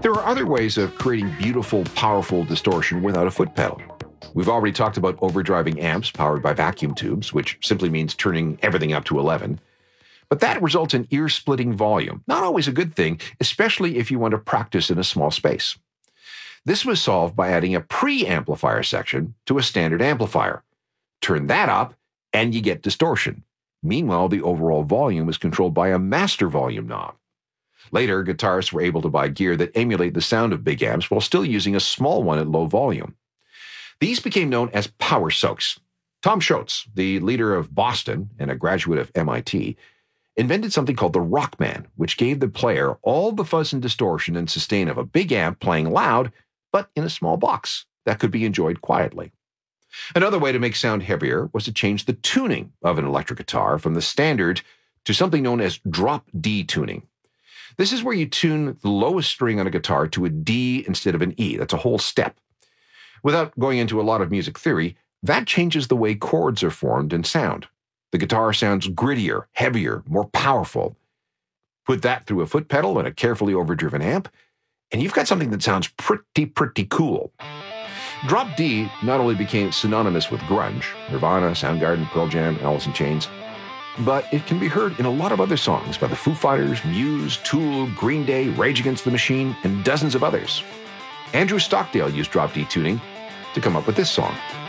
There are other ways of creating beautiful, powerful distortion without a foot pedal. We've already talked about overdriving amps powered by vacuum tubes, which simply means turning everything up to 11. But that results in ear-splitting volume. Not always a good thing, especially if you want to practice in a small space. This was solved by adding a pre-amplifier section to a standard amplifier. Turn that up, and you get distortion. Meanwhile, the overall volume is controlled by a master volume knob. Later, guitarists were able to buy gear that emulate the sound of big amps while still using a small one at low volume. These became known as power soaks. Tom Scholz, the leader of Boston and a graduate of MIT, invented something called the Rockman, which gave the player all the fuzz and distortion and sustain of a big amp playing loud, but in a small box that could be enjoyed quietly. Another way to make sound heavier was to change the tuning of an electric guitar from the standard to something known as drop D tuning. This is where you tune the lowest string on a guitar to a D instead of an E. That's a whole step. Without going into a lot of music theory, that changes the way chords are formed and sound. The guitar sounds grittier, heavier, more powerful. Put that through a foot pedal and a carefully overdriven amp, and you've got something that sounds pretty cool. Drop D not only became synonymous with grunge, Nirvana, Soundgarden, Pearl Jam, Alice in Chains, but it can be heard in a lot of other songs by the Foo Fighters, Muse, Tool, Green Day, Rage Against the Machine, and dozens of others. Andrew Stockdale used drop D tuning to come up with this song.